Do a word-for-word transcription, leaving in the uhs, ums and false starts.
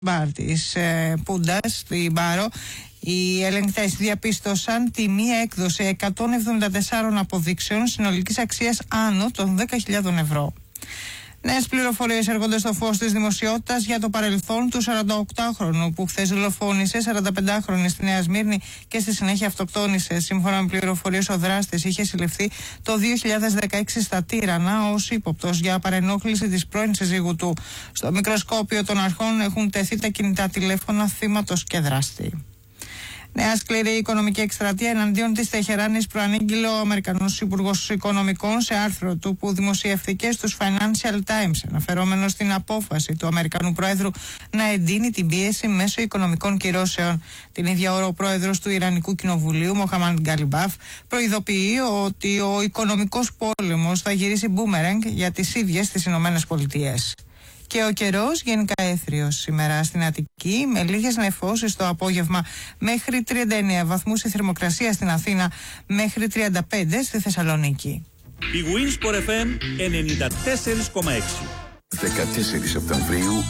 μπαρ της ε, Πούντας στην Πάρο, οι ελεγκτές διαπίστωσαν τη μία έκδοση εκατόν εβδομήντα τεσσάρων αποδείξεων συνολικής αξίας άνω των δέκα χιλιάδων ευρώ. Νέες πληροφορίες έρχονται στο φως της δημοσιότητας για το παρελθόν του σαρανταοκτάχρονου που χθες δολοφόνησε σαρανταπεντάχρονη στη Νέα Σμύρνη και στη συνέχεια αυτοκτόνησε. Σύμφωνα με πληροφορίες, ο δράστης είχε συλληφθεί το δύο χιλιάδες δεκαέξι στα Τύρανα ως ύποπτος για παρενόχληση της πρώην συζύγου του. Στο μικροσκόπιο των αρχών έχουν τεθεί τα κινητά τηλέφωνα θύματος και δράστη. Νέα σκληρή οικονομική εκστρατεία εναντίον της Τεχεράνης προανήγγειλε ο Αμερικανός Υπουργός Οικονομικών σε άρθρο του που δημοσιεύθηκε στους Financial Times, αναφερόμενος στην απόφαση του Αμερικανού Πρόεδρου να εντείνει την πίεση μέσω οικονομικών κυρώσεων. Την ίδια ώρα ο Πρόεδρος του Ιρανικού Κοινοβουλίου, Μοχαμάντ Γκαλιμπάφ, προειδοποιεί ότι ο οικονομικός πόλεμος θα γυρίσει μπούμερανγκ για τις ίδιες τις Ηνωμένες Πολιτείες. Και ο καιρός γενικά έθριος σήμερα στην Αττική, με λίγες νεφώσεις το απόγευμα μέχρι τριάντα εννέα βαθμούς η θερμοκρασία στην Αθήνα, μέχρι τριάντα πέντε στη Θεσσαλονίκη. Η Winsport εφ εμ ενενήντα τέσσερα κόμμα έξι. δεκατέσσερις Σεπτεμβρίου